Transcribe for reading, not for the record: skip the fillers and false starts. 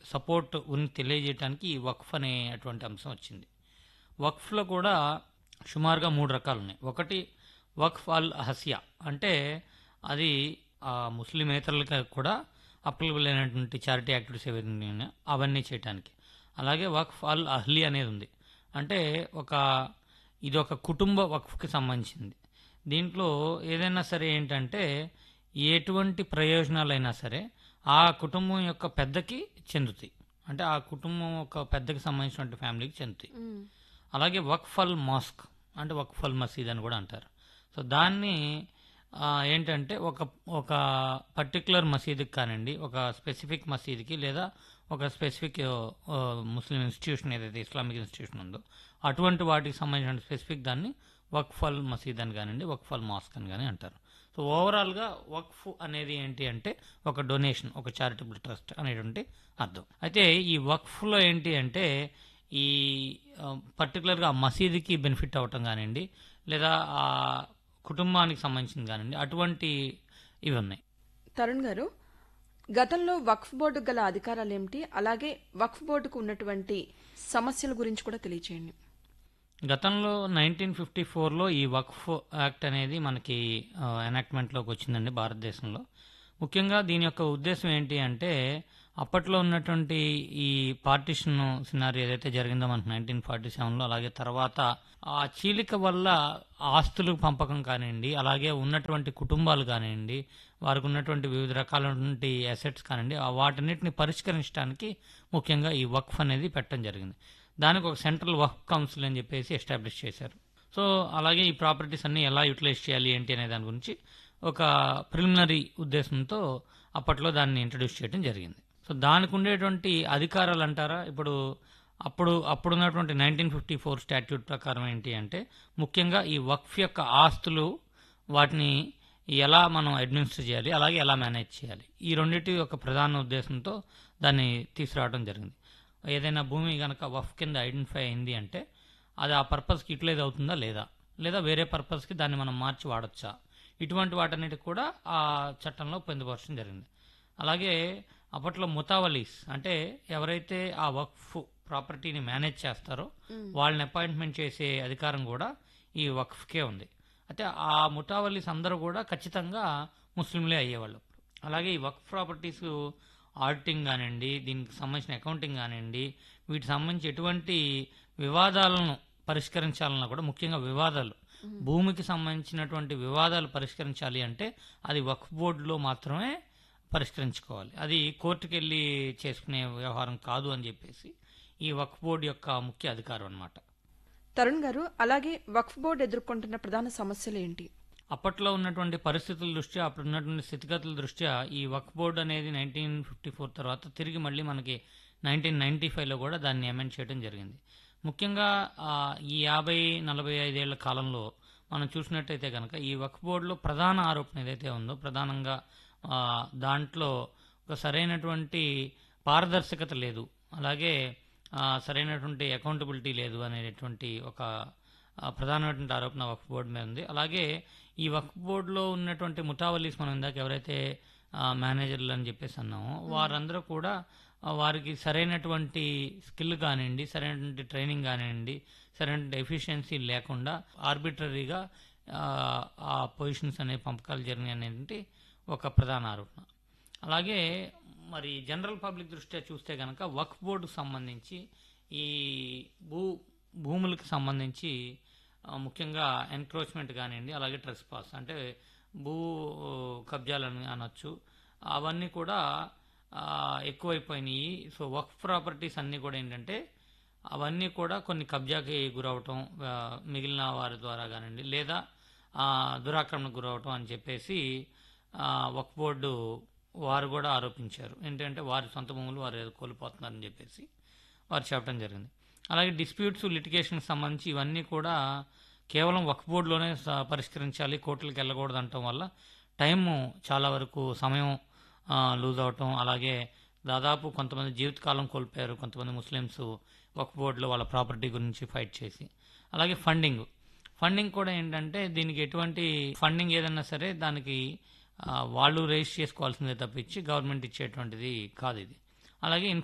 Support ఉంది తెలియజేయడానికి ఈ వక్ఫ్ అనేటువంటి అంశం వచ్చింది. వక్ఫ్లో కూడా సుమారుగా 3 రకాలు ఉన్నాయి. ఒకటి వక్ఫ్ అల్ హసియా, అంటే అది ముస్లిమేతరులకు కూడా అప్లికబుల్ అయినటువంటి చారిటీ యాక్టివిటీస్ ఏవైతే ఉన్నాయో అవన్నీ చేయడానికి. అలాగే వక్ఫ్ అల్ అహ్లీ అనేది ఉంది, అంటే ఇది ఒక కుటుంబ వక్ఫ్కి సంబంధించింది. దీంట్లో ఏదైనా సరే ఏంటంటే ఎటువంటి ప్రయోజనాలైనా సరే ఆ కుటుంబం యొక్క పెద్దకి చెందుతాయి, అంటే ఆ కుటుంబం ఒక పెద్దకి సంబంధించినటువంటి ఫ్యామిలీకి చెందుతాయి. అలాగే వక్ఫ్ అల్ మాస్క్, అంటే వక్ఫ్ అల్ మసీద్ అని కూడా అంటారు. సో దాన్ని ఏంటంటే ఒక పర్టికులర్ మసీదుకి కానివ్వండి, ఒక స్పెసిఫిక్ మసీదుకి, లేదా ఒక స్పెసిఫిక్ ముస్లిం ఇన్స్టిట్యూషన్ ఏదైతే ఇస్లామిక్ ఇన్స్టిట్యూషన్ ఉందో అటువంటి వాటికి సంబంధించిన స్పెసిఫిక్ దాన్ని వక్ఫ్ అల్ మసీద్ అని కానివ్వండి, వక్ఫ్ అల్ మాస్క్ అని కానీ అంటారు. సో ఓవరాల్గా వక్ఫ్ అనేది ఏంటి అంటే ఒక డొనేషన్, ఒక చారిటబుల్ ట్రస్ట్ అనేటువంటి అర్థం. అయితే ఈ వక్ఫ్లో ఏంటి అంటే ఈ పర్టికులర్గా మసీదుకి బెనిఫిట్ అవ్వటం కానివ్వండి, లేదా ఆ కుటుంబానికి సంబంధించింది కానివ్వండి, అటువంటి ఇవి ఉన్నాయి. తరుణ్ గారు, గతంలో వక్ఫ్ బోర్డుకు గల అధికారాలు ఏమిటి, అలాగే వక్ఫ్ బోర్డుకు ఉన్నటువంటి సమస్యల గురించి కూడా తెలియచేయండి. గతంలో 1954లో ఈ వక్ఫ్ యాక్ట్ అనేది మనకి ఎనాక్ట్మెంట్లోకి వచ్చిందండి భారతదేశంలో. ముఖ్యంగా దీని యొక్క ఉద్దేశం ఏంటి అంటే అప్పట్లో ఉన్నటువంటి ఈ పార్టిషన్ సినారీ ఏదైతే జరిగిందో మనకు 1947లో, అలాగే తర్వాత ఆ చీలిక వల్ల ఆస్తులు పంపకం కానివ్వండి, అలాగే ఉన్నటువంటి కుటుంబాలు కానివ్వండి, వారికి ఉన్నటువంటి వివిధ రకాలైనటువంటి అసెట్స్ కానివ్వండి, వాటన్నిటిని పరిష్కరించడానికి ముఖ్యంగా ఈ వక్ఫ్ అనేది పెట్టడం జరిగింది. దానికి ఒక సెంట్రల్ వక్ఫ్ కౌన్సిల్ అని చెప్పేసి ఎస్టాబ్లిష్ చేశారు. సో అలాగే ఈ ప్రాపర్టీస్ అన్ని ఎలా యూటిలైజ్ చేయాలి ఏంటి అనే దాని గురించి ఒక ప్రిలిమినరీ ఉద్దేశంతో అప్పట్లో దాన్ని ఇంట్రడ్యూస్ చేయడం జరిగింది. సో దానికి ఉండేటువంటి అధికారాలు అంటారా, అప్పుడున్నటువంటి 1954 స్టాట్యూట్ ప్రకారం ఏంటి అంటే ముఖ్యంగా ఈ వక్ఫ్ యొక్క ఆస్తులు, వాటిని ఎలా మనం అడ్మినిస్టర్ చేయాలి, అలాగే ఎలా మేనేజ్ చేయాలి, ఈ రెండింటి యొక్క ప్రధాన ఉద్దేశంతో దాన్ని తీసుకురావడం జరిగింది. ఏదైనా భూమి కనుక వక్ఫ్ కింద ఐడెంటిఫై అయింది అంటే అది ఆ పర్పస్కి యూటిలైజ్ అవుతుందా లేదా వేరే పర్పస్కి దాన్ని మనం మార్చి వాడచ్చా, ఇటువంటి వాటన్నిటికి కూడా ఆ చట్టంలో పొందుపరచడం జరిగింది. అలాగే అప్పట్లో ముతావలీస్, అంటే ఎవరైతే ఆ వక్ఫ్ ప్రాపర్టీని మేనేజ్ చేస్తారో వాళ్ళని అపాయింట్మెంట్ చేసే అధికారం కూడా ఈ వక్ఫ్కే ఉంది. అయితే ఆ ముతావలీస్ అందరూ కూడా ఖచ్చితంగా ముస్లింలే అయ్యేవాళ్ళు. అలాగే ఈ వక్ఫ్ ప్రాపర్టీస్ ఆడిటింగ్ కానివ్వండి, దీనికి సంబంధించిన అకౌంటింగ్ కానివ్వండి, వీటికి సంబంధించి ఎటువంటి వివాదాలను పరిష్కరించాలన్నా కూడా, ముఖ్యంగా వివాదాలు, భూమికి సంబంధించినటువంటి వివాదాలు పరిష్కరించాలి అంటే అది వక్ఫ్ బోర్డులో మాత్రమే పరిష్కరించుకోవాలి, అది కోర్టుకు వెళ్ళి చేసుకునే వ్యవహారం కాదు అని చెప్పేసి ఈ వక్ఫ్ బోర్డు యొక్క ముఖ్య అధికారం అన్నమాట. తరుణ్ గారు, అలాగే వక్ఫ్ బోర్డు ఎదుర్కొంటున్న ప్రధాన సమస్యలు ఏంటి? అప్పట్లో ఉన్నటువంటి పరిస్థితుల దృష్ట్యా, అప్పుడు ఉన్నటువంటి స్థితిగతుల దృష్ట్యా ఈ వక్ఫ్ బోర్డు అనేది 1954 తర్వాత తిరిగి మళ్ళీ మనకి 1995లో కూడా దాన్ని అమెండ్ చేయడం జరిగింది. ముఖ్యంగా ఈ 50-45 ఏళ్ల కాలంలో మనం చూసినట్టయితే కనుక ఈ వక్ఫ్ బోర్డులో ప్రధాన ఆరోపణ ఏదైతే ఉందో, ప్రధానంగా దాంట్లో ఒక సరైనటువంటి పారదర్శకత లేదు, అలాగే సరైనటువంటి అకౌంటబిలిటీ లేదు అనేటువంటి ఒక ప్రధానమైనటువంటి ఆరోపణ వక్ఫ్ బోర్డు మీద ఉంది. అలాగే ఈ వక్ఫ్ బోర్డులో ఉన్నటువంటి ముతావలీస్, మనం ఇందాక ఎవరైతే మేనేజర్లు అని చెప్పేసి అన్నామో వారందరూ కూడా వారికి సరైనటువంటి స్కిల్ కానివ్వండి, సరైనటువంటి ట్రైనింగ్ కానివ్వండి, సరైనటువంటి ఎఫిషియన్సీ లేకుండా ఆర్బిటరీగా ఆ పొజిషన్స్ అనే పంపకాలు జరిగినాయి అనేది ఒక ప్రధాన ఆరోపణ. అలాగే మరి జనరల్ పబ్లిక్ దృష్ట్యా చూస్తే కనుక వక్ఫ్ బోర్డుకు సంబంధించి ఈ భూములకు సంబంధించి ముఖ్యంగా ఎన్క్రోచ్మెంట్ కానివ్వండి, అలాగే ట్రెస్పాస్, అంటే భూ కబ్జాలని అనొచ్చు, అవన్నీ కూడా ఎక్కువైపోయినాయి. సో వక్ఫ్ ప్రాపర్టీస్ అన్నీ కూడా ఏంటంటే అవన్నీ కూడా కొన్ని కబ్జాకి గురవటం, మిగిలిన వారి ద్వారా కానివ్వండి, లేదా దురాక్రమణకు గురవటం అని చెప్పేసి వక్ఫ్ బోర్డు వారు కూడా ఆరోపించారు. ఏంటంటే వారి సొంత భూములు వారు కోల్పోతున్నారని చెప్పేసి వారు చెప్పడం జరిగింది. అలాగే డిస్ప్యూట్స్, లిటిగేషన్కి సంబంధించి ఇవన్నీ కూడా కేవలం వక్ఫ్ బోర్డులోనే పరిష్కరించాలి, కోర్టులకు వెళ్ళకూడదు అనటం వల్ల టైము చాలా వరకు సమయం లూజ్ అవటం, అలాగే దాదాపు కొంతమంది జీవితకాలం కోల్పోయారు కొంతమంది ముస్లిమ్స్ వక్ఫ్ బోర్డులో వాళ్ళ ప్రాపర్టీ గురించి ఫైట్ చేసి. అలాగే ఫండింగ్ కూడా ఏంటంటే దీనికి ఎటువంటి ఫండింగ్ ఏదన్నా సరే దానికి వాళ్ళు రేస్ చేసుకోవాల్సిందే తప్పించి గవర్నమెంట్ ఇచ్చేటువంటిది కాదు ఇది. అలాగే